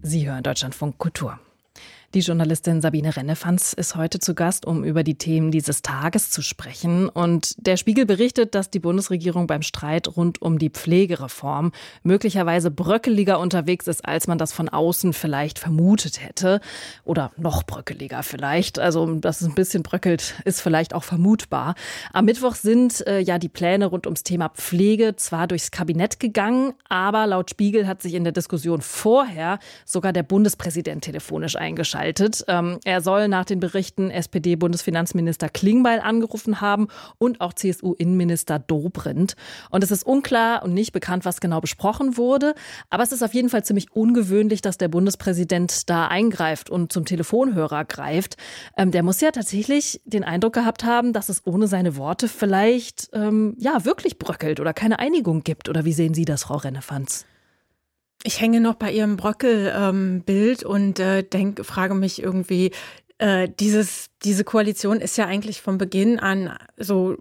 Sie hören Deutschlandfunk Kultur. Die Journalistin Sabine Rennefanz ist heute zu Gast, um über die Themen dieses Tages zu sprechen. Und der Spiegel berichtet, dass die Bundesregierung beim Streit rund um die Pflegereform möglicherweise bröckeliger unterwegs ist, als man das von außen vielleicht vermutet hätte. Oder noch bröckeliger vielleicht. Also, dass es ein bisschen bröckelt, ist vielleicht auch vermutbar. Am Mittwoch sind die Pläne rund ums Thema Pflege zwar durchs Kabinett gegangen, aber laut Spiegel hat sich in der Diskussion vorher sogar der Bundespräsident telefonisch eingeschaltet. Er soll nach den Berichten SPD-Bundesfinanzminister Klingbeil angerufen haben und auch CSU-Innenminister Dobrindt. Und es ist unklar und nicht bekannt, was genau besprochen wurde. Aber es ist auf jeden Fall ziemlich ungewöhnlich, dass der Bundespräsident da eingreift und zum Telefonhörer greift. Der muss ja tatsächlich den Eindruck gehabt haben, dass es ohne seine Worte vielleicht wirklich bröckelt oder keine Einigung gibt. Oder wie sehen Sie das, Frau Rennefanz? Ich hänge noch bei Ihrem Bröckel-Bild und frage mich irgendwie, diese Koalition ist ja eigentlich von Beginn an so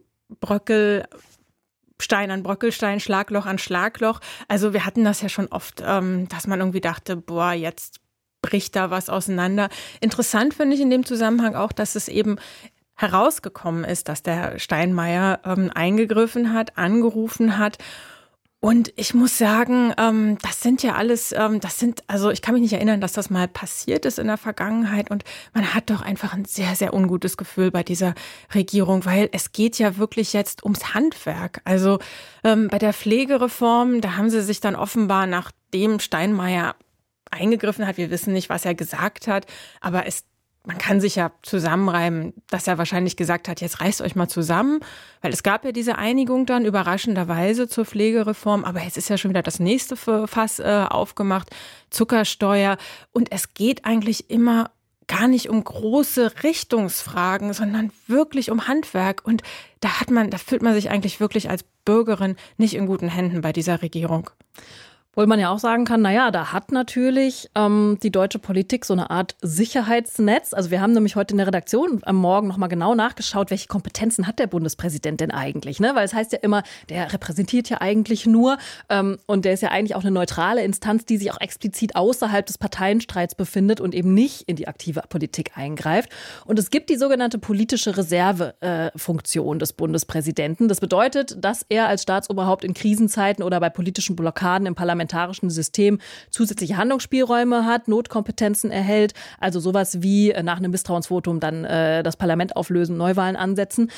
Bröckelstein an Bröckelstein, Schlagloch an Schlagloch. Also wir hatten das ja schon oft, dass man irgendwie dachte, jetzt bricht da was auseinander. Interessant finde ich in dem Zusammenhang auch, dass es eben herausgekommen ist, dass der Steinmeier eingegriffen hat, angerufen hat. Und ich muss sagen, das sind ja alles, ich kann mich nicht erinnern, dass das mal passiert ist in der Vergangenheit. Und man hat doch einfach ein sehr, sehr ungutes Gefühl bei dieser Regierung, weil es geht ja wirklich jetzt ums Handwerk. Also bei der Pflegereform, da haben sie sich dann offenbar, nachdem Steinmeier eingegriffen hat, wir wissen nicht, was er gesagt hat, aber man kann sich ja zusammenreimen, dass er wahrscheinlich gesagt hat, jetzt reißt euch mal zusammen, weil es gab ja diese Einigung dann überraschenderweise zur Pflegereform, aber jetzt ist ja schon wieder das nächste Fass aufgemacht, Zuckersteuer, und es geht eigentlich immer gar nicht um große Richtungsfragen, sondern wirklich um Handwerk, und da fühlt man sich eigentlich wirklich als Bürgerin nicht in guten Händen bei dieser Regierung. Obwohl man ja auch sagen kann, da hat natürlich die deutsche Politik so eine Art Sicherheitsnetz. Also wir haben nämlich heute in der Redaktion am Morgen nochmal genau nachgeschaut, welche Kompetenzen hat der Bundespräsident denn eigentlich? Ne? Weil es heißt ja immer, der repräsentiert ja eigentlich nur und der ist ja eigentlich auch eine neutrale Instanz, die sich auch explizit außerhalb des Parteienstreits befindet und eben nicht in die aktive Politik eingreift. Und es gibt die sogenannte politische Reservefunktion des Bundespräsidenten. Das bedeutet, dass er als Staatsoberhaupt in Krisenzeiten oder bei politischen Blockaden im parlamentarischen System zusätzliche Handlungsspielräume hat, Notkompetenzen erhält, also sowas wie nach einem Misstrauensvotum dann das Parlament auflösen, Neuwahlen ansetzen.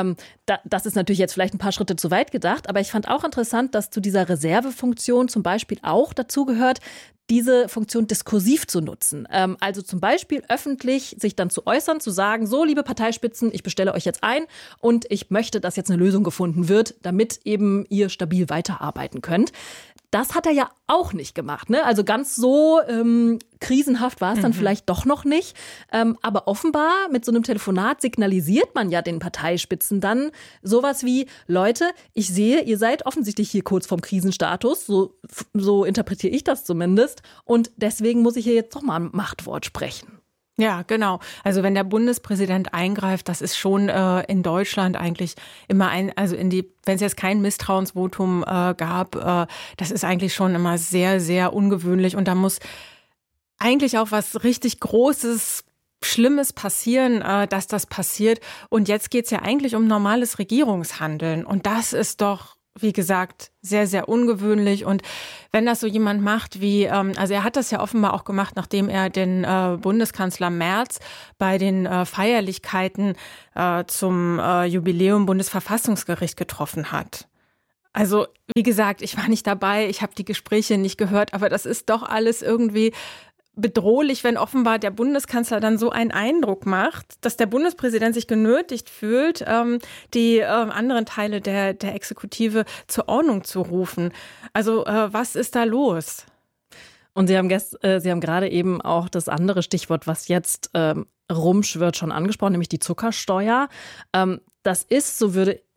Das ist natürlich jetzt vielleicht ein paar Schritte zu weit gedacht, aber ich fand auch interessant, dass zu dieser Reservefunktion zum Beispiel auch dazu gehört, diese Funktion diskursiv zu nutzen. Also zum Beispiel öffentlich sich dann zu äußern, zu sagen, so liebe Parteispitzen, ich bestelle euch jetzt ein und ich möchte, dass jetzt eine Lösung gefunden wird, damit eben ihr stabil weiterarbeiten könnt. Das hat er ja auch nicht gemacht, ne? Also ganz so krisenhaft war es dann vielleicht doch noch nicht. Aber offenbar mit so einem Telefonat signalisiert man ja den Parteispitzen dann sowas wie, Leute, ich sehe, ihr seid offensichtlich hier kurz vorm Krisenstatus. So interpretiere ich das zumindest. Und deswegen muss ich hier jetzt doch mal ein Machtwort sprechen. Ja, genau. Also wenn der Bundespräsident eingreift, das ist schon in Deutschland eigentlich immer wenn es jetzt kein Misstrauensvotum gab, das ist eigentlich schon immer sehr, sehr ungewöhnlich, und da muss eigentlich auch was richtig Großes, Schlimmes passieren, dass das passiert. Und jetzt geht's ja eigentlich um normales Regierungshandeln, und das ist doch, wie gesagt, sehr, sehr ungewöhnlich. Und wenn das so jemand macht er hat das ja offenbar auch gemacht, nachdem er den Bundeskanzler Merz bei den Feierlichkeiten zum Jubiläum Bundesverfassungsgericht getroffen hat. Also, wie gesagt, ich war nicht dabei, ich habe die Gespräche nicht gehört, aber das ist doch alles irgendwie bedrohlich, wenn offenbar der Bundeskanzler dann so einen Eindruck macht, dass der Bundespräsident sich genötigt fühlt, die anderen Teile der Exekutive zur Ordnung zu rufen. Also was ist da los? Und Sie haben gerade eben auch das andere Stichwort, was jetzt rumschwirrt, schon angesprochen, nämlich die Zuckersteuer. Das ist, so würde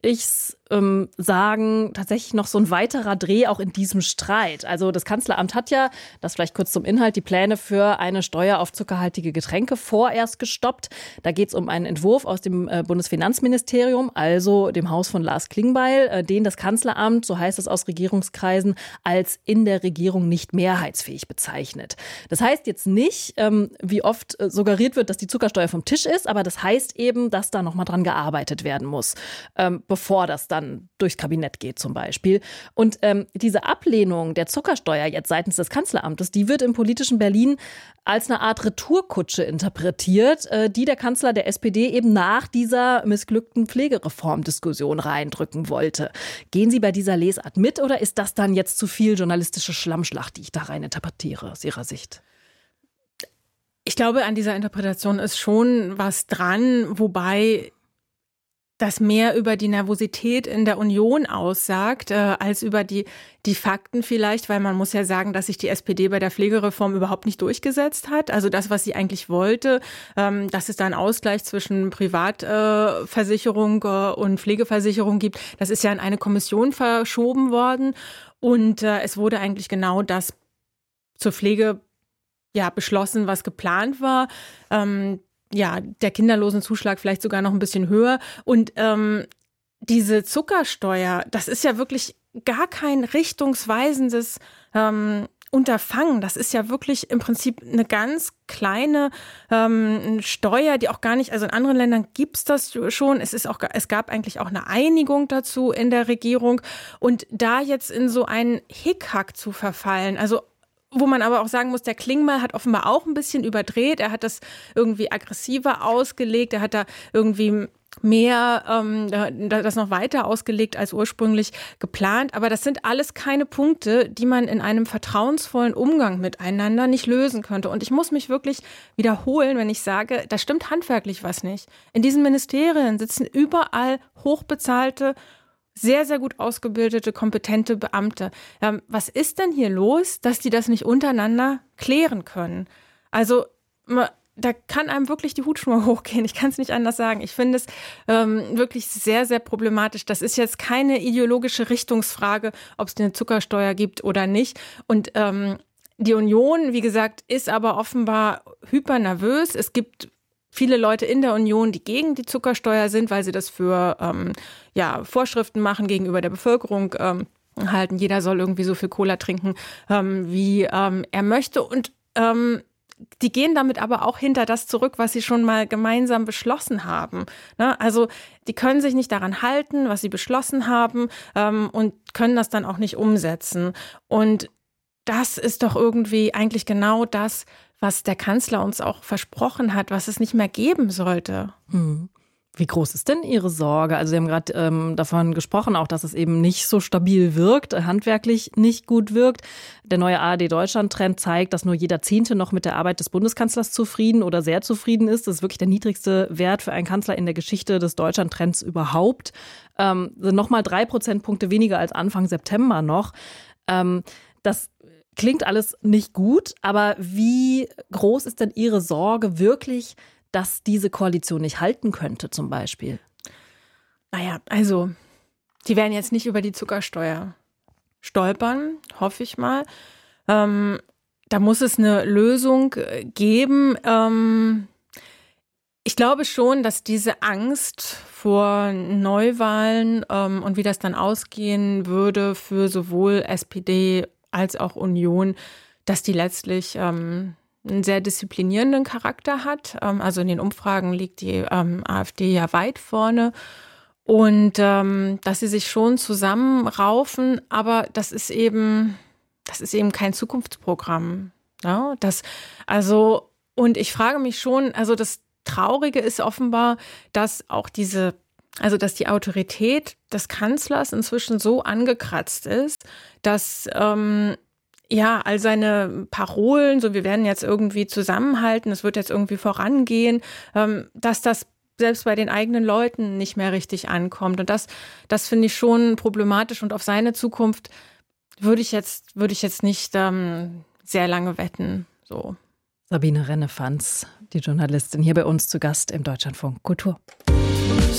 ich's sagen, tatsächlich noch so ein weiterer Dreh auch in diesem Streit. Also das Kanzleramt hat ja, das vielleicht kurz zum Inhalt, die Pläne für eine Steuer auf zuckerhaltige Getränke vorerst gestoppt. Da geht es um einen Entwurf aus dem Bundesfinanzministerium, also dem Haus von Lars Klingbeil, den das Kanzleramt, so heißt es aus Regierungskreisen, als in der Regierung nicht mehrheitsfähig bezeichnet. Das heißt jetzt nicht, wie oft suggeriert wird, dass die Zuckersteuer vom Tisch ist, aber das heißt eben, dass da nochmal dran gearbeitet werden muss, bevor das dann durchs Kabinett geht zum Beispiel. Und diese Ablehnung der Zuckersteuer jetzt seitens des Kanzleramtes, die wird im politischen Berlin als eine Art Retourkutsche interpretiert, die der Kanzler der SPD eben nach dieser missglückten Pflegereformdiskussion reindrücken wollte. Gehen Sie bei dieser Lesart mit oder ist das dann jetzt zu viel journalistische Schlammschlacht, die ich da rein interpretiere aus Ihrer Sicht? Ich glaube, an dieser Interpretation ist schon was dran, wobei das mehr über die Nervosität in der Union aussagt, als über die Fakten vielleicht, weil man muss ja sagen, dass sich die SPD bei der Pflegereform überhaupt nicht durchgesetzt hat. Also das, was sie eigentlich wollte, dass es da einen Ausgleich zwischen Privatversicherung und Pflegeversicherung gibt, das ist ja in eine Kommission verschoben worden. Und es wurde eigentlich genau das zur Pflege beschlossen, was geplant war. Der Kinderlosenzuschlag vielleicht sogar noch ein bisschen höher. Und diese Zuckersteuer, das ist ja wirklich gar kein richtungsweisendes Unterfangen. Das ist ja wirklich im Prinzip eine ganz kleine Steuer, die auch gar nicht, also in anderen Ländern gibt's das schon. Es gab eigentlich auch eine Einigung dazu in der Regierung. Und da jetzt in so einen Hickhack zu verfallen, also wo man aber auch sagen muss, der Klingbeil hat offenbar auch ein bisschen überdreht. Er hat das irgendwie aggressiver ausgelegt. Er hat da irgendwie mehr, das noch weiter ausgelegt als ursprünglich geplant. Aber das sind alles keine Punkte, die man in einem vertrauensvollen Umgang miteinander nicht lösen könnte. Und ich muss mich wirklich wiederholen, wenn ich sage, da stimmt handwerklich was nicht. In diesen Ministerien sitzen überall hochbezahlte, sehr, sehr gut ausgebildete, kompetente Beamte. Was ist denn hier los, dass die das nicht untereinander klären können? Also da kann einem wirklich die Hutschnur hochgehen. Ich kann es nicht anders sagen. Ich finde es wirklich sehr, sehr problematisch. Das ist jetzt keine ideologische Richtungsfrage, ob es eine Zuckersteuer gibt oder nicht. Und die Union, wie gesagt, ist aber offenbar hypernervös. Es gibt viele Leute in der Union, die gegen die Zuckersteuer sind, weil sie das für Vorschriften machen gegenüber der Bevölkerung, halten, jeder soll irgendwie so viel Cola trinken, wie er möchte. Und die gehen damit aber auch hinter das zurück, was sie schon mal gemeinsam beschlossen haben. Ne? Also die können sich nicht daran halten, was sie beschlossen haben, und können das dann auch nicht umsetzen. Und das ist doch irgendwie eigentlich genau das, was der Kanzler uns auch versprochen hat, was es nicht mehr geben sollte. Wie groß ist denn Ihre Sorge? Also Sie haben gerade davon gesprochen, auch dass es eben nicht so stabil wirkt, handwerklich nicht gut wirkt. Der neue ARD-Deutschland-Trend zeigt, dass nur jeder Zehnte noch mit der Arbeit des Bundeskanzlers zufrieden oder sehr zufrieden ist. Das ist wirklich der niedrigste Wert für einen Kanzler in der Geschichte des Deutschland-Trends überhaupt. Sind nochmal 3 Prozentpunkte weniger als Anfang September noch. Das klingt alles nicht gut, aber wie groß ist denn Ihre Sorge wirklich, dass diese Koalition nicht halten könnte zum Beispiel? Naja, also die werden jetzt nicht über die Zuckersteuer stolpern, hoffe ich mal. Da muss es eine Lösung geben. Ich glaube schon, dass diese Angst vor Neuwahlen und wie das dann ausgehen würde für sowohl SPD als auch Union, dass die letztlich einen sehr disziplinierenden Charakter hat. Also in den Umfragen liegt die AfD ja weit vorne. Und dass sie sich schon zusammenraufen, aber das ist eben kein Zukunftsprogramm. Ja? Und ich frage mich schon, also das Traurige ist offenbar, dass auch dass die Autorität des Kanzlers inzwischen so angekratzt ist, dass all seine Parolen, so wir werden jetzt irgendwie zusammenhalten, es wird jetzt irgendwie vorangehen, dass das selbst bei den eigenen Leuten nicht mehr richtig ankommt. Und das finde ich schon problematisch. Und auf seine Zukunft würde ich jetzt nicht sehr lange wetten. So. Sabine Rennefanz, die Journalistin, hier bei uns zu Gast im Deutschlandfunk Kultur.